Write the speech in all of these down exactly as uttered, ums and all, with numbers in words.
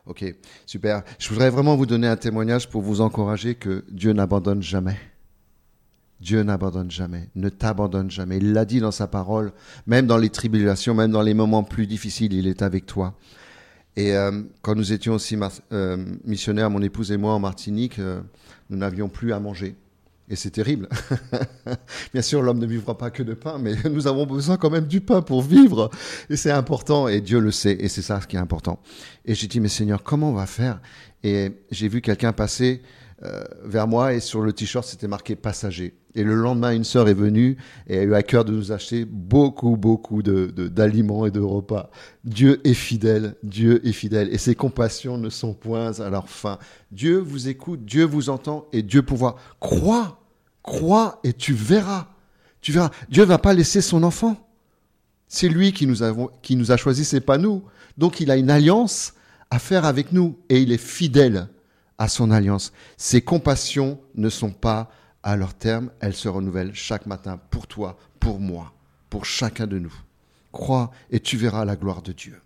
Ok, super. Je voudrais vraiment vous donner un témoignage pour vous encourager que Dieu n'abandonne jamais. Dieu n'abandonne jamais, ne t'abandonne jamais. Il l'a dit dans sa parole, même dans les tribulations, même dans les moments plus difficiles, il est avec toi. Et euh, quand nous étions aussi mar- euh, missionnaires, mon épouse et moi, en Martinique, euh, nous n'avions plus à manger. Et c'est terrible. Bien sûr, l'homme ne vivra pas que de pain, mais nous avons besoin quand même du pain pour vivre. Et c'est important, et Dieu le sait, et c'est ça ce qui est important. Et j'ai dit, mais Seigneur, comment on va faire ? Et j'ai vu quelqu'un passer euh, vers moi, et sur le t-shirt, c'était marqué « passager ». Et le lendemain, une sœur est venue et a eu à cœur de nous acheter beaucoup, beaucoup de, de, d'aliments et de repas. Dieu est fidèle, Dieu est fidèle. Et ses compassions ne sont point à leur fin. Dieu vous écoute, Dieu vous entend et Dieu pourvoit. Crois, crois et tu verras. Tu verras. Dieu ne va pas laisser son enfant. C'est lui qui nous, avons, qui nous a choisis, c'est pas nous. Donc il a une alliance à faire avec nous et il est fidèle à son alliance. Ses compassions ne sont pas à leur terme, elles se renouvellent chaque matin pour toi, pour moi, pour chacun de nous. Crois et tu verras la gloire de Dieu.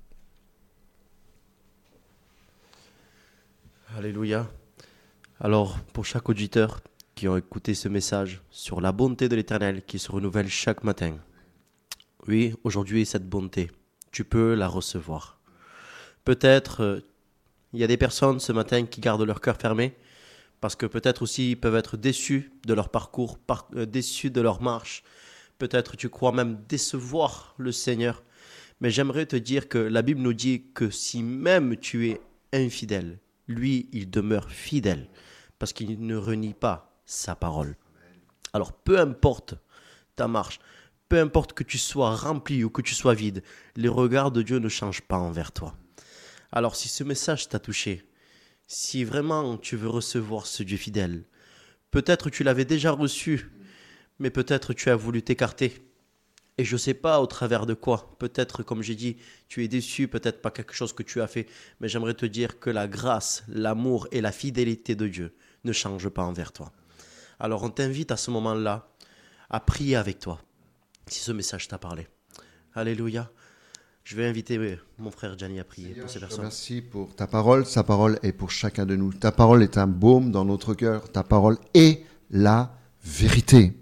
Alléluia. Alors, pour chaque auditeur qui a écouté ce message sur la bonté de l'Éternel qui se renouvelle chaque matin, oui, aujourd'hui, cette bonté, tu peux la recevoir. Peut-être, euh, il y a des personnes ce matin qui gardent leur cœur fermé, parce que peut-être aussi ils peuvent être déçus de leur parcours, par, euh, déçus de leur marche. Peut-être tu crois même décevoir le Seigneur. Mais j'aimerais te dire que la Bible nous dit que si même tu es infidèle, lui, il demeure fidèle, parce qu'il ne renie pas sa parole. Alors peu importe ta marche, peu importe que tu sois rempli ou que tu sois vide, les regards de Dieu ne changent pas envers toi. Alors si ce message t'a touché, si vraiment tu veux recevoir ce Dieu fidèle, peut-être tu l'avais déjà reçu, mais peut-être tu as voulu t'écarter. Et je ne sais pas au travers de quoi. Peut-être, comme j'ai dit, tu es déçu, peut-être pas quelque chose que tu as fait, mais j'aimerais te dire que la grâce, l'amour et la fidélité de Dieu ne changent pas envers toi. Alors on t'invite à ce moment-là à prier avec toi, si ce message t'a parlé. Alléluia. Je vais inviter mon frère Gianni à prier Seigneur, pour ces je te personnes. remercie pour ta parole. Sa parole est pour chacun de nous. Ta parole est un baume dans notre cœur. Ta parole est la vérité.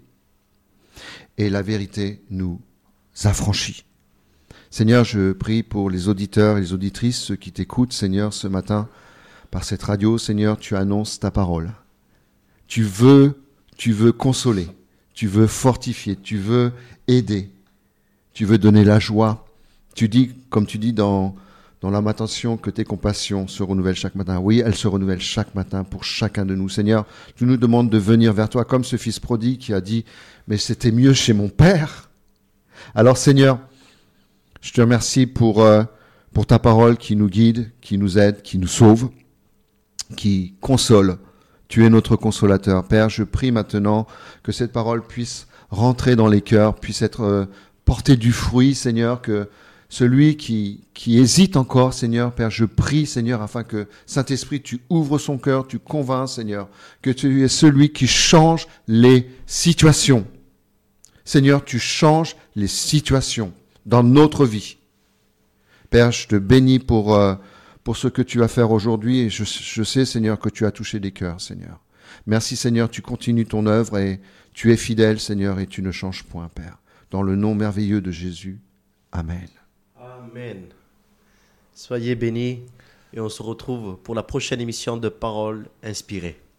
Et la vérité nous affranchit. Seigneur, je prie pour les auditeurs et les auditrices, ceux qui t'écoutent, Seigneur, ce matin, par cette radio. Seigneur, tu annonces ta parole. Tu veux, tu veux consoler. Tu veux fortifier. Tu veux aider. Tu veux donner la joie. Tu dis, comme tu dis dans, dans Lamentation, que tes compassions se renouvellent chaque matin. Oui, elles se renouvellent chaque matin pour chacun de nous. Seigneur, tu nous demandes de venir vers toi comme ce fils prodigue qui a dit, mais c'était mieux chez mon Père. Alors Seigneur, je te remercie pour, euh, pour ta parole qui nous guide, qui nous aide, qui nous sauve, qui console. Tu es notre consolateur. Père, je prie maintenant que cette parole puisse rentrer dans les cœurs, puisse être euh, portée du fruit, Seigneur, que celui qui, qui hésite encore, Seigneur, Père, je prie, Seigneur, afin que, Saint-Esprit, tu ouvres son cœur, tu convaincs, Seigneur, que tu es celui qui change les situations. Seigneur, tu changes les situations dans notre vie. Père, je te bénis pour, euh, pour ce que tu vas faire aujourd'hui et je, je sais, Seigneur, que tu as touché des cœurs, Seigneur. Merci, Seigneur, tu continues ton œuvre et tu es fidèle, Seigneur, et tu ne changes point, Père. Dans le nom merveilleux de Jésus. Amen. Amen. Soyez bénis et on se retrouve pour la prochaine émission de Paroles inspirées.